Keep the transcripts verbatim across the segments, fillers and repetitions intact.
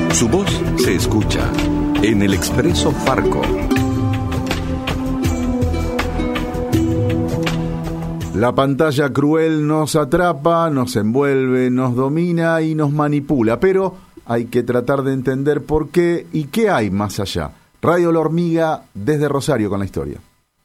Su voz se escucha en el Expreso Farco. La pantalla cruel nos atrapa, nos envuelve, nos domina y nos manipula, pero hay que tratar de entender por qué y qué hay más allá. Radio La Hormiga desde Rosario con la historia.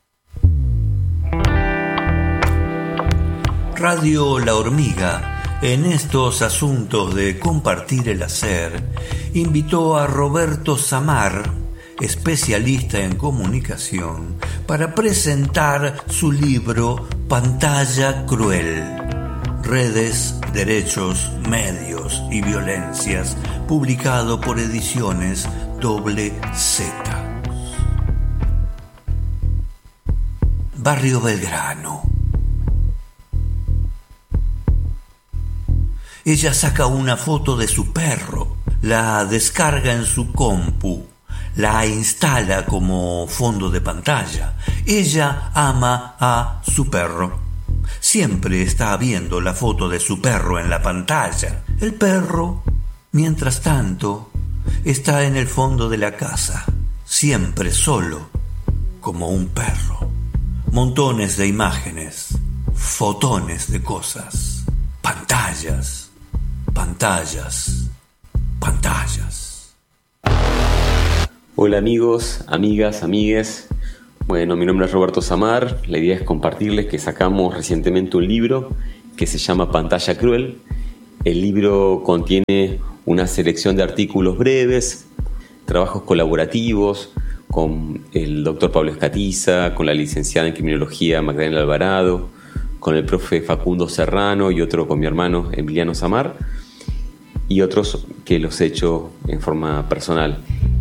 Radio La Hormiga, en estos asuntos de compartir el hacer, invitó a Roberto Samar, especialista en comunicación, para presentar su libro Pantalla Cruel: Redes, Derechos, Medios y Violencias, publicado por Ediciones Doble Z. Barrio Belgrano. Ella saca una foto de su perro, la descarga en su compu, la instala como fondo de pantalla. Ella ama a su perro. Siempre está viendo la foto de su perro en la pantalla. El perro, mientras tanto, está en el fondo de la casa, siempre solo, como un perro. Montones de imágenes, fotones de cosas, pantallas, pantallas, pantallas. Hola amigos, amigas, amigues. Bueno, mi nombre es Roberto Samar. La idea es compartirles que sacamos recientemente un libro que se llama Pantalla Cruel. El libro contiene una selección de artículos breves, trabajos colaborativos con el doctor Pablo Escatiza, con la licenciada en Criminología Magdalena Alvarado, con el profe Facundo Serrano y otro con mi hermano Emiliano Samar, y otros que los he hecho en forma personal.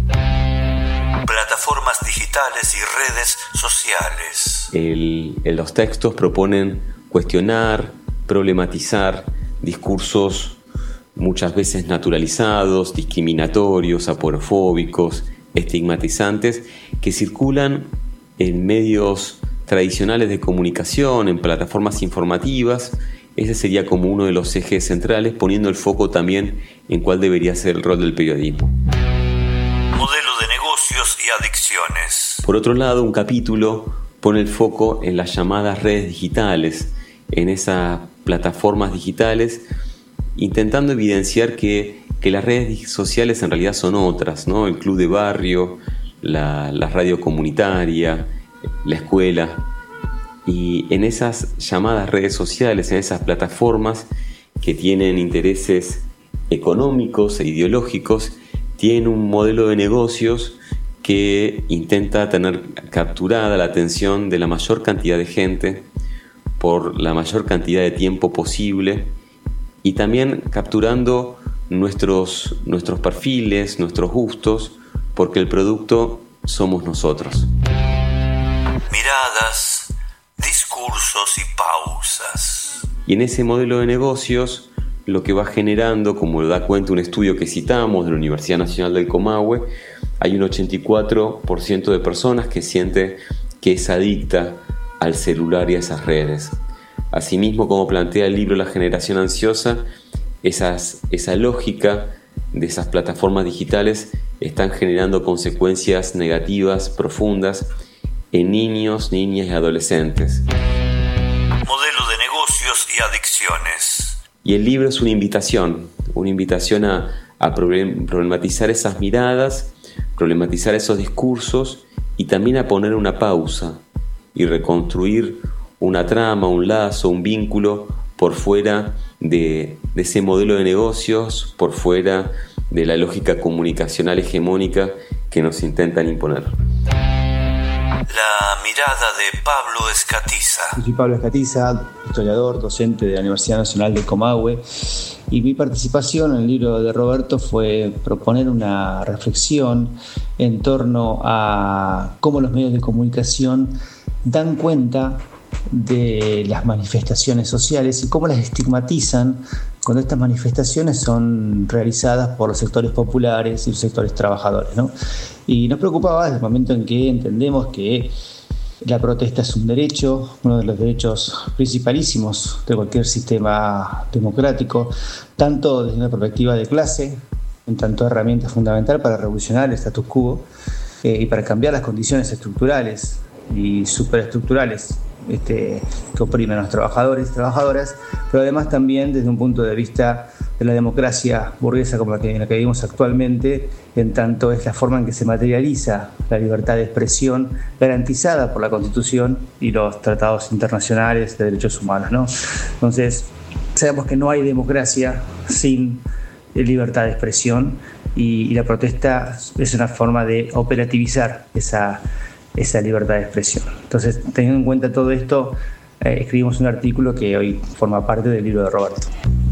Plataformas digitales y redes sociales. El, en los textos proponen cuestionar, problematizar discursos muchas veces naturalizados, discriminatorios, aporofóbicos, estigmatizantes, que circulan en medios tradicionales de comunicación, en plataformas informativas. Ese sería como uno de los ejes centrales, poniendo el foco también en cuál debería ser el rol del periodismo. Modelo de negocios y adicciones. Por otro lado, un capítulo pone el foco en las llamadas redes digitales, en esas plataformas digitales, intentando evidenciar que, que las redes sociales en realidad son otras, ¿no? El club de barrio, la, la radio comunitaria, la escuela. Y en esas llamadas redes sociales, en esas plataformas que tienen intereses económicos e ideológicos, tienen un modelo de negocios que intenta tener capturada la atención de la mayor cantidad de gente por la mayor cantidad de tiempo posible, y también capturando nuestros, nuestros perfiles, nuestros gustos, porque el producto somos nosotros. Miradas, discursos y pausas. Y en ese modelo de negocios, lo que va generando, como lo da cuenta un estudio que citamos de la Universidad Nacional del Comahue, hay un ochenta y cuatro por ciento de personas que siente que es adicta al celular y a esas redes. Asimismo, como plantea el libro La Generación Ansiosa, esas, esa lógica de esas plataformas digitales están generando consecuencias negativas profundas en niños, niñas y adolescentes. Modelo de negocios y adicciones. Y el libro es una invitación, una invitación a, a problematizar esas miradas, problematizar esos discursos y también a poner una pausa y reconstruir una trama, un lazo, un vínculo por fuera de, de ese modelo de negocios, por fuera de la lógica comunicacional hegemónica que nos intentan imponer. La mirada de Pablo Escatiza. Yo soy Pablo Escatiza, historiador, docente de la Universidad Nacional del Comahue, y mi participación en el libro de Roberto fue proponer una reflexión en torno a cómo los medios de comunicación dan cuenta de las manifestaciones sociales y cómo las estigmatizan cuando estas manifestaciones son realizadas por los sectores populares y los sectores trabajadores, ¿no? Y nos preocupaba desde el momento en que entendemos que la protesta es un derecho, uno de los derechos principalísimos de cualquier sistema democrático, tanto desde una perspectiva de clase en tanto herramienta fundamental para revolucionar el status quo eh, y para cambiar las condiciones estructurales y superestructurales este, que oprimen a los trabajadores y trabajadoras, pero además también desde un punto de vista de la democracia burguesa como la que, en la que vivimos actualmente, en tanto es la forma en que se materializa la libertad de expresión garantizada por la Constitución y los tratados internacionales de derechos humanos, ¿no? Entonces, sabemos que no hay democracia sin libertad de expresión y, y la protesta es una forma de operativizar esa, esa libertad de expresión. Entonces, teniendo en cuenta todo esto, eh, escribimos un artículo que hoy forma parte del libro de Roberto.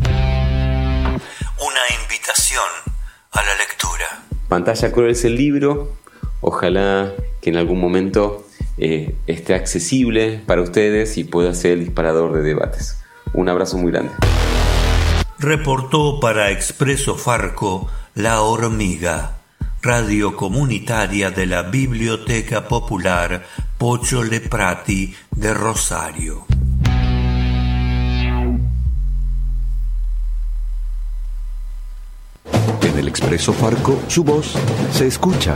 Una invitación a la lectura. Pantalla Cruel es el libro. Ojalá que en algún momento eh, esté accesible para ustedes y pueda ser el disparador de debates. Un abrazo muy grande. Reportó para Expreso Farco La Hormiga, radio comunitaria de la Biblioteca Popular Pocho Leprati de Rosario. En el Expreso Farco, su voz se escucha.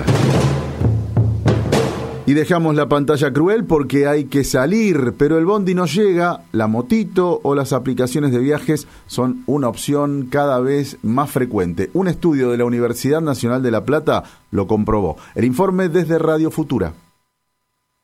Y dejamos la pantalla cruel porque hay que salir, pero el bondi no llega, la motito o las aplicaciones de viajes son una opción cada vez más frecuente. Un estudio de la Universidad Nacional de La Plata lo comprobó. El informe desde Radio Futura.